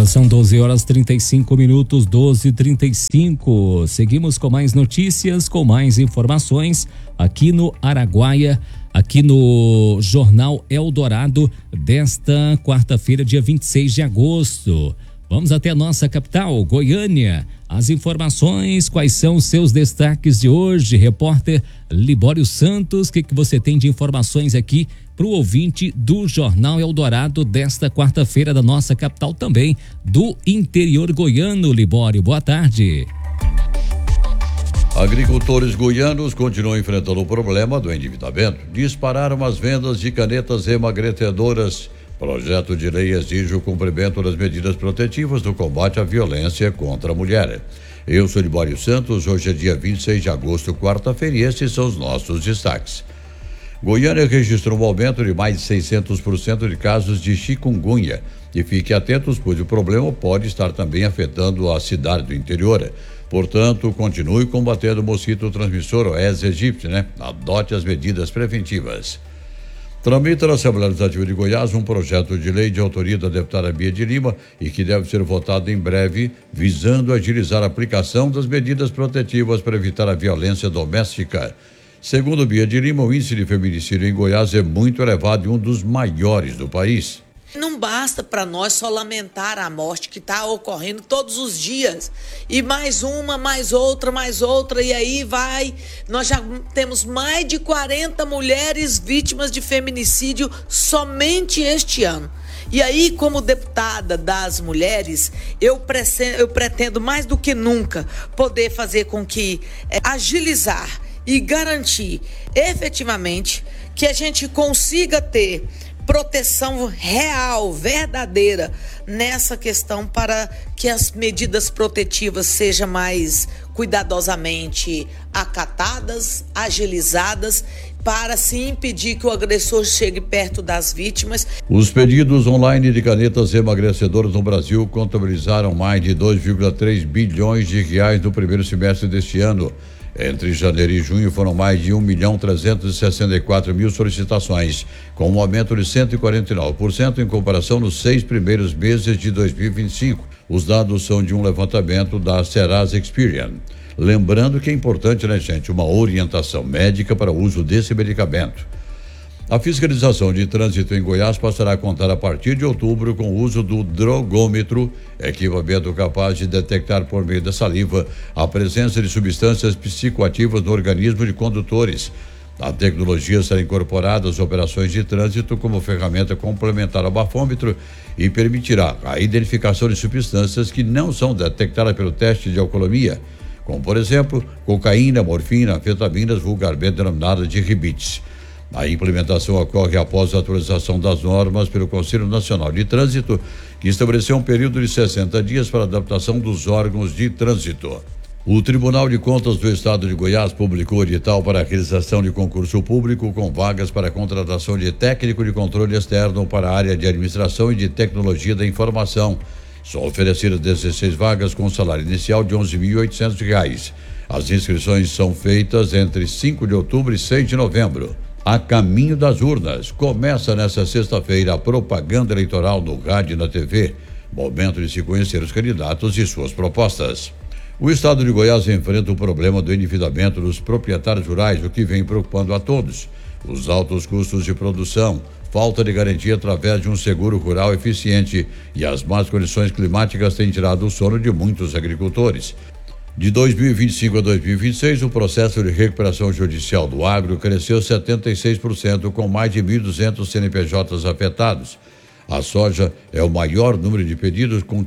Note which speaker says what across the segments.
Speaker 1: são 12h35, 12h35. Seguimos com mais notícias, com mais informações aqui no Araguaia, aqui no Jornal Eldorado desta quarta-feira, dia 26 de agosto. Vamos até a nossa capital, Goiânia. As informações, quais são os seus destaques de hoje? Repórter Libório Santos, o que você tem de informações aqui para o ouvinte do Jornal Eldorado desta quarta-feira da nossa capital, também do interior goiano? Libório, boa tarde.
Speaker 2: Agricultores goianos continuam enfrentando o problema do endividamento. Dispararam as vendas de canetas emagrecedoras. Projeto de lei exige o cumprimento das medidas protetivas do combate à violência contra a mulher. Eu sou Libório Santos, hoje é dia 26 de agosto, quarta-feira, e estes são os nossos destaques. Goiânia registrou um aumento de mais de 600% de casos de chikungunya. E fique atentos, pois o problema pode estar também afetando a cidade do interior. Portanto, continue combatendo o mosquito transmissor Aedes aegypti, Adote as medidas preventivas. Tramita na Assembleia Legislativa de Goiás um projeto de lei de autoria da deputada Bia de Lima e que deve ser votado em breve, visando agilizar a aplicação das medidas protetivas para evitar a violência doméstica. Segundo Bia de Lima, o índice de feminicídio em Goiás é muito elevado e um dos maiores do país.
Speaker 3: Não basta para nós só lamentar a morte que está ocorrendo todos os dias. E mais uma, mais outra, e aí vai. Nós já temos mais de 40 mulheres vítimas de feminicídio somente este ano. E aí, como deputada das mulheres, eu pretendo mais do que nunca poder fazer com que agilizar e garantir efetivamente que a gente consiga ter proteção real, verdadeira nessa questão, para que as medidas protetivas sejam mais cuidadosamente acatadas, agilizadas, para assim impedir que o agressor chegue perto das vítimas.
Speaker 2: Os pedidos online de canetas emagrecedoras no Brasil contabilizaram mais de 2,3 bilhões de reais no primeiro semestre deste ano. Entre janeiro e junho foram mais de 1.364.000 solicitações, com um aumento de 149% em comparação nos 6 primeiros meses de 2025. Os dados são de um levantamento da Serasa Experian. Lembrando que é importante, gente, uma orientação médica para o uso desse medicamento. A fiscalização de trânsito em Goiás passará a contar a partir de outubro com o uso do drogômetro, equipamento capaz de detectar por meio da saliva a presença de substâncias psicoativas no organismo de condutores. A tecnologia será incorporada às operações de trânsito como ferramenta complementar ao bafômetro e permitirá a identificação de substâncias que não são detectadas pelo teste de alcoolemia, como, por exemplo, cocaína, morfina, anfetaminas, vulgarmente denominadas de ribites. A implementação ocorre após a atualização das normas pelo Conselho Nacional de Trânsito, que estabeleceu um período de 60 dias para a adaptação dos órgãos de trânsito. O Tribunal de Contas do Estado de Goiás publicou edital para a realização de concurso público com vagas para a contratação de técnico de controle externo para a área de administração e de tecnologia da informação. São oferecidas 16 vagas com salário inicial de R$ 11.800. As inscrições são feitas entre 5 de outubro e 6 de novembro. A caminho das urnas, começa nesta sexta-feira a propaganda eleitoral no rádio e na TV. Momento de se conhecer os candidatos e suas propostas. O estado de Goiás enfrenta o problema do endividamento dos proprietários rurais, o que vem preocupando a todos. Os altos custos de produção, falta de garantia através de um seguro rural eficiente e as más condições climáticas têm tirado o sono de muitos agricultores. De 2025 a 2026, o processo de recuperação judicial do agro cresceu 76%, com mais de 1.200 CNPJs afetados. A soja é o maior número de pedidos, com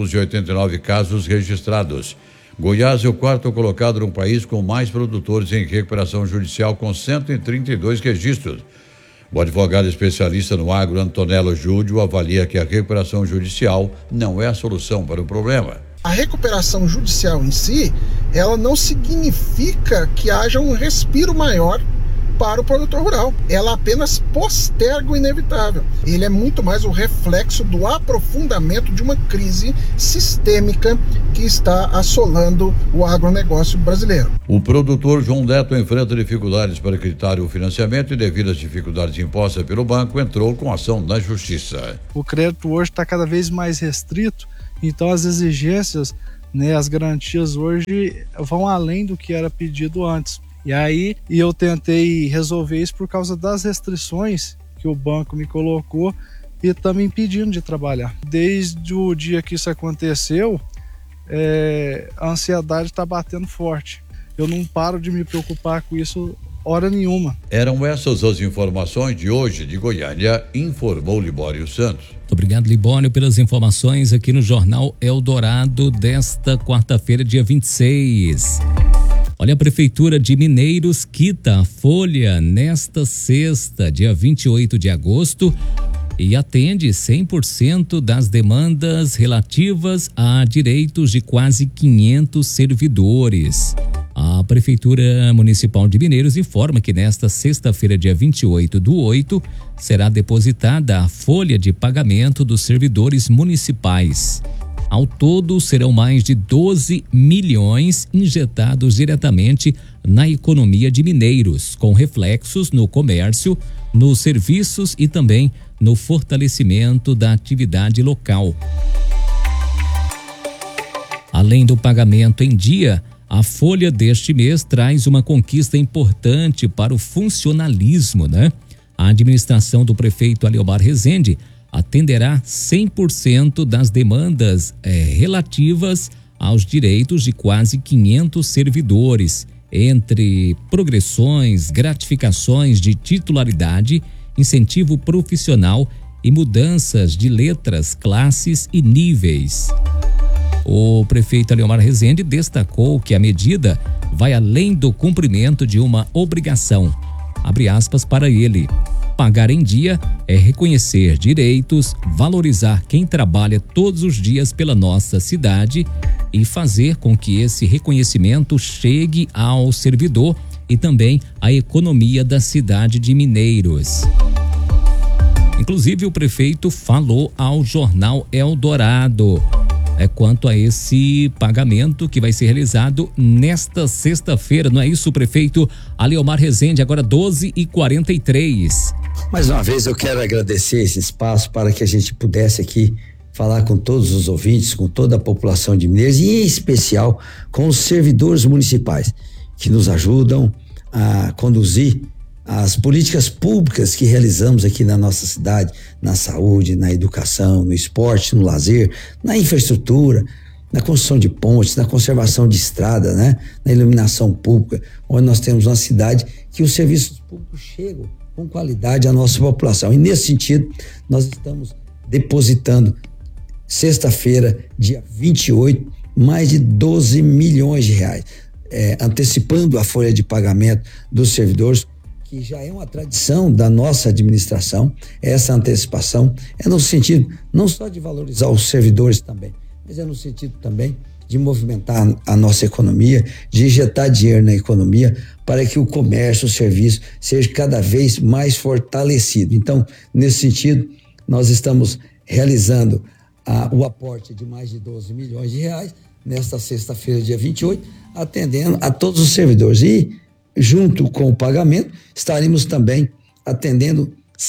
Speaker 2: 589 casos registrados. Goiás é o quarto colocado no país com mais produtores em recuperação judicial, com 132 registros. O advogado especialista no agro, Antonello Júdio, avalia que a recuperação judicial não é a solução para o problema.
Speaker 4: A recuperação judicial em si, ela não significa que haja um respiro maior para o produtor rural. Ela apenas posterga o inevitável. Ele é muito mais o reflexo do aprofundamento de uma crise sistêmica que está assolando o agronegócio brasileiro.
Speaker 2: O produtor João Neto enfrenta dificuldades para quitar o financiamento e, devido às dificuldades impostas pelo banco, entrou com ação na justiça.
Speaker 5: O crédito hoje está cada vez mais restrito. Então as exigências, né, as garantias hoje vão além do que era pedido antes. E aí eu tentei resolver isso por causa das restrições que o banco me colocou e está me impedindo de trabalhar. Desde o dia que isso aconteceu, a ansiedade está batendo forte. Eu não paro de me preocupar com isso hora nenhuma.
Speaker 2: Eram essas as informações de hoje de Goiânia, informou Libório Santos.
Speaker 1: Muito obrigado, Libório, pelas informações aqui no Jornal Eldorado desta quarta-feira, dia 26. Olha, a Prefeitura de Mineiros quita a folha nesta sexta, dia 28 de agosto, e atende 100% das demandas relativas a direitos de quase 500 servidores. A Prefeitura Municipal de Mineiros informa que nesta sexta-feira, dia 28/8, será depositada a folha de pagamento dos servidores municipais. Ao todo, serão mais de 12 milhões injetados diretamente na economia de Mineiros, com reflexos no comércio, nos serviços e também no fortalecimento da atividade local. Além do pagamento em dia, a folha deste mês traz uma conquista importante para o funcionalismo, né? A administração do prefeito Aleomar Rezende atenderá 100% das demandas relativas aos direitos de quase 500 servidores, entre progressões, gratificações de titularidade, incentivo profissional e mudanças de letras, classes e níveis. O prefeito Aleomar Rezende destacou que a medida vai além do cumprimento de uma obrigação. Abre aspas para ele. Pagar em dia é reconhecer direitos, valorizar quem trabalha todos os dias pela nossa cidade e fazer com que esse reconhecimento chegue ao servidor e também à economia da cidade de Mineiros. Inclusive, o prefeito falou ao Jornal Eldorado quanto a esse pagamento que vai ser realizado nesta sexta-feira. Não é isso, prefeito Aleomar Rezende? Agora 12h43.
Speaker 6: Mais uma vez eu quero agradecer esse espaço para que a gente pudesse aqui falar com todos os ouvintes, com toda a população de Mineiros e em especial com os servidores municipais que nos ajudam a conduzir as políticas públicas que realizamos aqui na nossa cidade, na saúde, na educação, no esporte, no lazer, na infraestrutura, na construção de pontes, na conservação de estrada, né? Na iluminação pública, onde nós temos uma cidade que os serviços públicos chegam com qualidade à nossa população. E nesse sentido, nós estamos depositando sexta-feira, dia 28, mais de 12 milhões de reais, antecipando a folha de pagamento dos servidores, que já é uma tradição da nossa administração. Essa antecipação é no sentido não só de valorizar os servidores também, mas é no sentido também de movimentar a nossa economia, de injetar dinheiro na economia para que o comércio, o serviço seja cada vez mais fortalecido. Então, nesse sentido, nós estamos realizando o aporte de mais de 12 milhões de reais nesta sexta-feira, dia 28, atendendo a todos os servidores. E, junto com o pagamento, estaremos também atendendo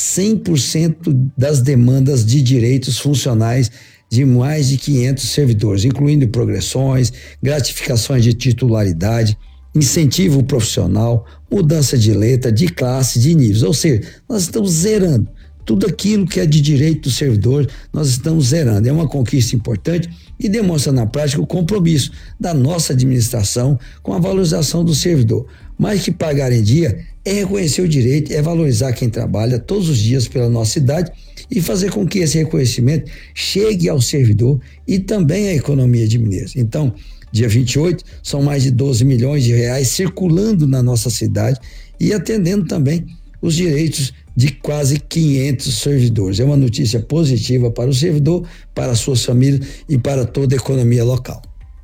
Speaker 6: 100% das demandas de direitos funcionais de mais de 500 servidores, incluindo progressões, gratificações de titularidade, incentivo profissional, mudança de letra, de classe, de níveis. Ou seja, nós estamos zerando tudo aquilo que é de direito do servidor, nós estamos zerando. É uma conquista importante e demonstra na prática o compromisso da nossa administração com a valorização do servidor. Mais que pagar em dia, é reconhecer o direito, é valorizar quem trabalha todos os dias pela nossa cidade e fazer com que esse reconhecimento chegue ao servidor e também à economia de Mineiros. Então, dia 28, são mais de 12 milhões de reais circulando na nossa cidade e atendendo também os direitos de quase 500 servidores. É uma notícia positiva para o servidor, para as suas famílias e para toda a economia local.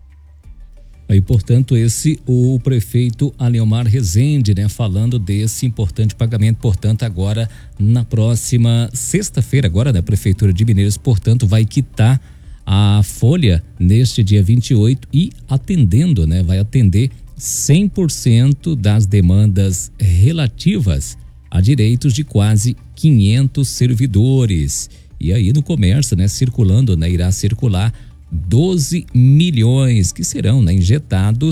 Speaker 1: Aí, portanto, o prefeito Aleomar Rezende, né, falando desse importante pagamento. Portanto, agora na próxima sexta-feira, agora da Prefeitura de Mineiros, portanto, vai quitar a folha neste dia 28 e atendendo, né, vai atender 100% das demandas relativas a direitos de quase 500 servidores. E aí no comércio, né, circulando, né, irá circular 12 milhões que serão, né, injetados